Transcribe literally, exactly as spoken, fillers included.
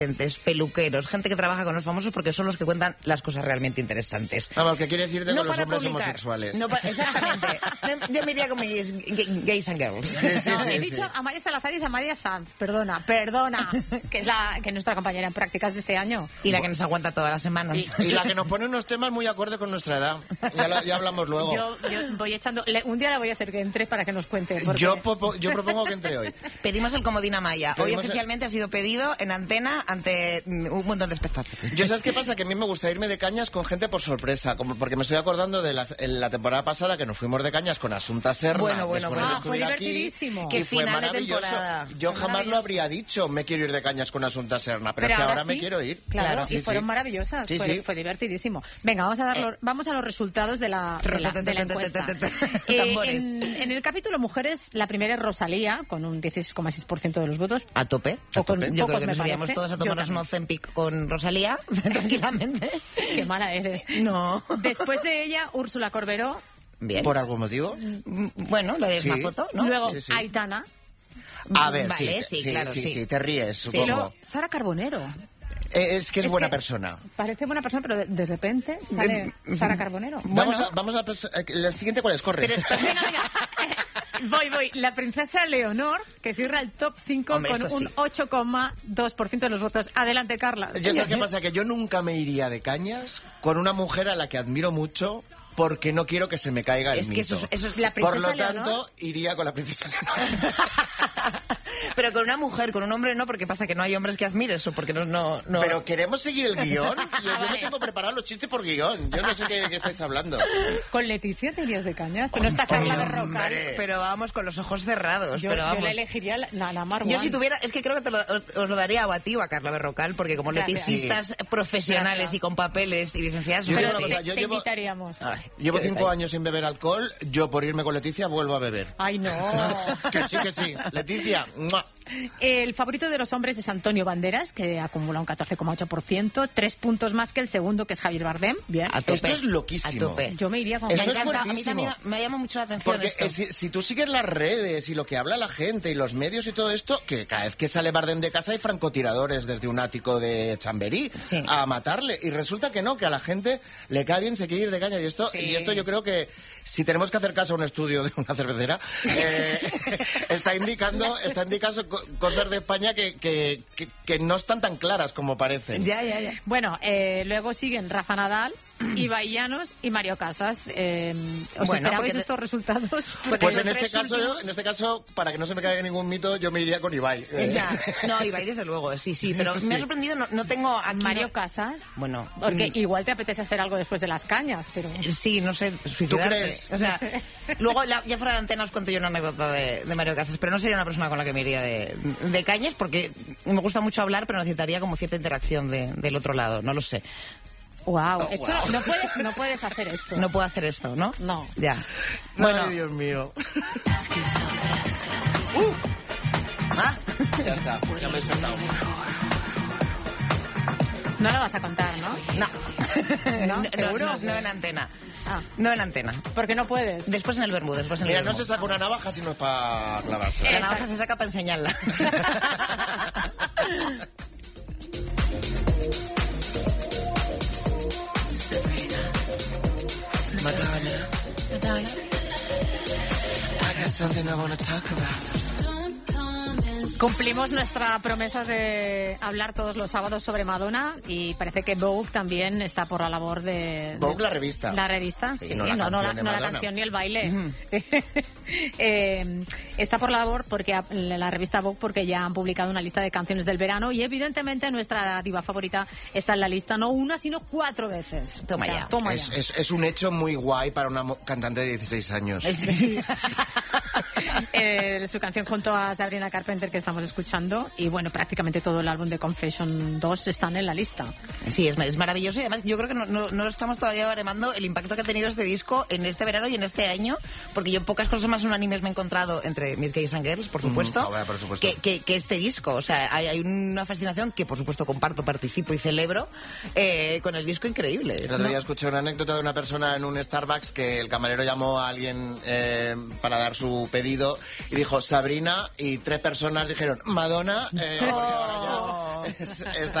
peluqueros, gente que trabaja con los famosos porque son los que cuentan las cosas realmente interesantes. Vamos, que quieres irte No con los para hombres publicar. homosexuales. No pa- exactamente. Yo me iría con mis g- gays and girls. Sí, sí, No, sí, he sí. dicho Amaya Salazar y es Amaya Sanz. Perdona, perdona. Que es la que es nuestra compañera en prácticas de este año. Y la que nos aguanta todas las semanas. Y, y la que nos pone unos temas muy acorde con nuestra edad. Ya, lo- ya hablamos luego. Yo, yo voy echando. le- un día le voy a hacer que entre para que nos cuente. Porque... Yo, popo- yo propongo que entre hoy. Pedimos el comodín a Maya. Hoy Pedimos el- oficialmente ha sido pedido en antena ante mm, un montón de espectáculos. Yo, ¿sabes qué pasa? Que a mí me gusta irme de cañas con gente por sorpresa, como porque me estoy acordando de las, en la temporada pasada que nos fuimos de cañas con Asunta Serna. Bueno, bueno, después de bueno. Ah, fue estudiar aquí, divertidísimo. y Qué fue final de maravilloso. temporada. Yo Fue jamás lo maravilloso. habría dicho, me quiero ir de cañas con Asunta Serna, pero, es que ahora sí, me quiero ir. Claro, Claro, y sí, fueron sí. maravillosas. Sí, fue, sí. fue divertidísimo. Venga, vamos a dar los- vamos a los resultados de la, de la, de la encuesta. Eh, Tambores. en, en el capítulo Mujeres, la primera es Rosalía, con un dieciséis coma seis por ciento de los votos. A tope. O con Yo pocos, creo que me nos iríamos parece. todos a Yo tomarnos un también. Ozempic con Rosalía, tranquilamente. Qué mala eres. No. Después de ella, Úrsula Corberó. Bien. ¿Por algún motivo? Mm, Bueno, le des Sí. una foto, ¿no? Luego, Sí, sí. Aitana. A ver, Vale, sí, sí, claro, sí, sí. sí, te ríes, Sí. Y supongo. luego, Sara Carbonero. Eh, Es que es, Es buena que- persona. Parece buena persona, pero de, de repente sale Sara Carbonero. Vamos a, vamos a pers- eh, la siguiente, ¿cuál es? Corre. Pero espera, Venga, venga. Voy, voy. La princesa Leonor, que cierra el top cinco Hombre, con esto un sí. ocho coma dos por ciento de los votos. Adelante, Carla. Yo sé qué pasa, que yo nunca me iría de cañas con una mujer a la que admiro mucho porque no quiero que se me caiga el Es que mito. eso es- eso es la Por princesa lo tanto, Leonor. iría con la princesa Leonor. Pero con una mujer, con un hombre no, porque pasa que no hay hombres que admires o porque no... no, no... Pero queremos seguir el guión. Yo, yo vale. me tengo preparado los chistes por guión. Yo no sé qué, qué estáis hablando. Con Leticia te irías de cañas. Pero no está Carla Hombre. Berrocal. Pero vamos con los ojos cerrados. Yo, pero yo vamos. le elegiría la, la, la Mar Yo One. si tuviera, es que creo que te lo, os, os lo daría a ti o a Carla Berrocal, porque como Gracias. leticistas profesionales Gracias. y con papeles y licenciadas, Yo son Pero digo una te, cosa, yo te llevo- invitaríamos. Ay, Llevo qué cinco detalle. años sin beber alcohol. Yo, por irme con Leticia, vuelvo a beber. Ay, no. Que sí, que sí. Leticia, ¡mua! El favorito de los hombres es Antonio Banderas, que acumula un catorce coma ocho por ciento, tres puntos más que el segundo, que es Javier Bardem. Bien. A tope. Esto es loquísimo. A tope. Yo me iría con Esto Me es encanta, a mí fuertísimo. también me llama mucho la atención Porque esto. eh, si, si tú sigues las redes y lo que habla la gente y los medios y todo esto, que cada vez que sale Bardem de casa hay francotiradores desde un ático de Chamberí Sí. a matarle. Y resulta que no, que a la gente le cae bien, se quiere ir de caña. Y esto, Sí. y esto yo creo que si tenemos que hacer caso a un estudio de una cervecera, eh, está indicando está indicando co- cosas de España que, que, que, que no están tan claras como parecen. Ya, ya, ya. Bueno, eh, luego siguen Rafa Nadal, Ibai Llanos y Mario Casas. Eh, ¿Os Bueno, esperabais porque de- estos resultados? Porque Pues los en este tres caso, últimos- en este caso, para que no se me caiga ningún mito, yo me iría con Ibai. Eh, Ya. No, Ibai, desde luego, sí, sí, pero me ha sorprendido, no, no tengo aquí... Mario no- Casas. Bueno, Porque mm, igual te apetece hacer algo después de las cañas, pero... sí, no sé, suicidarte. crees? O sea, luego la- ya fuera de antena os cuento yo una anécdota de, de Mario Casas, pero no sería una persona con la que me iría de, de cañas porque me gusta mucho hablar, pero necesitaría como cierta interacción de- del otro lado, no lo sé. Wow, Oh, esto wow. No, no puedes, no puedes hacer esto. No puedo hacer esto, ¿no? No. Ya. Bueno, Ay, Dios mío. ah, Ya está, ya me he saltado. No lo vas a contar, ¿no? no. ¿No? no, ¿Seguro? no, no en antena. Ah. No en antena. Porque no puedes. Después en el Bermú, después en el Mira, Bermú. no se saca una navaja si no es para clavarse. La Exacto. navaja se saca para enseñarla. Madonna. I got something I wanna talk about. Cumplimos nuestra promesa de hablar todos los sábados sobre Madonna y parece que Vogue también está por la labor de... Vogue, de- la revista. La revista, Sí, sí, no la no, no canción la, de no la Madonna. canción ni el baile. Eh, está por la labor porque ha- la revista Vogue porque ya han publicado una lista de canciones del verano y evidentemente nuestra diva favorita está en la lista no una sino cuatro veces. Toma O sea, ya. Toma Es, ya. es, es un hecho muy guay para una mo- cantante de dieciséis años. Eh, su canción junto a Sabrina Carpenter que estamos escuchando y bueno, prácticamente todo el álbum de Confession dos están en la lista. Sí, es, es maravilloso y además yo creo que no, no, no estamos todavía baremando el impacto que ha tenido este disco en este verano y en este año, porque yo pocas cosas más unánimes me he encontrado entre mis gays and girls, por supuesto, Mm, ahora, por supuesto. Que, que, que este disco. O sea, hay, hay una fascinación que por supuesto comparto, participo y celebro eh, con el disco increíble. El otro ¿no? día escuché una anécdota de una persona en un Starbucks que el camarero llamó a alguien eh, para dar su pedido y dijo Sabrina y tres personas dijeron Madonna. Eh, porque ahora no. Es- está